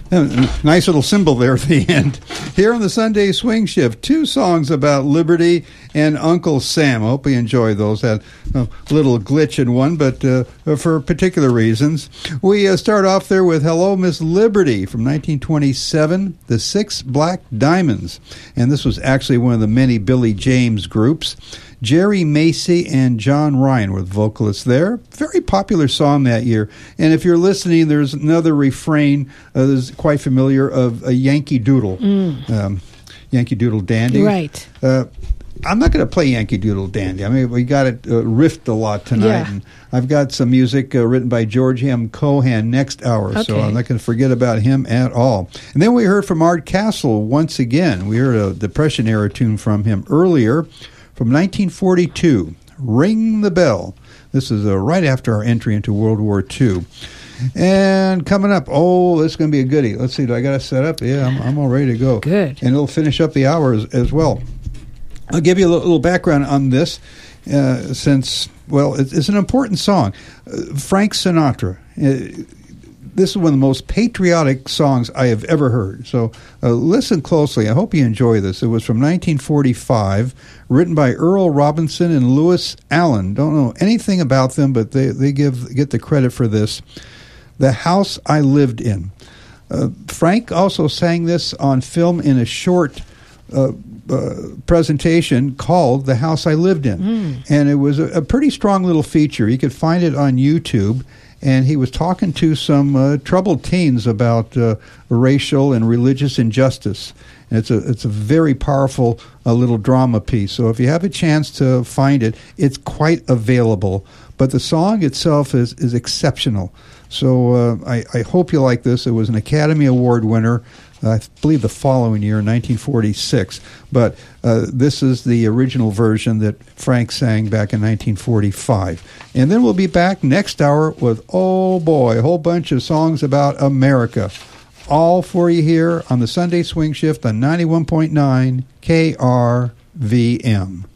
Nice little symbol there at the end. Here on the Sunday Swing Shift, 2 songs about liberty and Uncle Sam. I hope you enjoy those. Had a little glitch in one, but for particular reasons. We start off there with Hello, Miss Liberty from 1927, the Six Black Diamonds. And this was actually one of the many Billy James groups. Jerry Macy and John Ryan were the vocalists there. Very popular song that year. And if you're listening, there's another refrain that's quite familiar of a Yankee Doodle. Yankee Doodle Dandy. Right. I'm not going to play Yankee Doodle Dandy. I mean, we got it riffed a lot tonight. Yeah. And I've got some music written by George M. Cohan next hour, Okay. so I'm not going to forget about him at all. And then we heard from Art Castle once again. We heard a Depression-era tune from him earlier. From 1942, Ring the Bell. This is right after our entry into World War II. And coming up, this is going to be a goodie. Let's see, do I got it set up? Yeah, I'm all ready to go. Good. And it'll finish up the hour as well. I'll give you a little background on this since, well, it's an important song. Frank Sinatra. This is one of the most patriotic songs I have ever heard. So listen closely. I hope you enjoy this. It was from 1945, written by Earl Robinson and Lewis Allen. Don't know anything about them, but they get the credit for this. The House I Lived In. Frank also sang this on film in a short presentation called The House I Lived In. And it was a pretty strong little feature. You could find it on YouTube. And he was talking to some troubled teens about racial and religious injustice. And it's a very powerful little drama piece. So if you have a chance to find it, it's quite available. But the song itself is exceptional. So I hope you like this. It was an Academy Award winner, I believe the following year, 1946. But this is the original version that Frank sang back in 1945. And then we'll be back next hour with, oh boy, a whole bunch of songs about America. All for you here on the Sunday Swing Shift on 91.9 KRVM.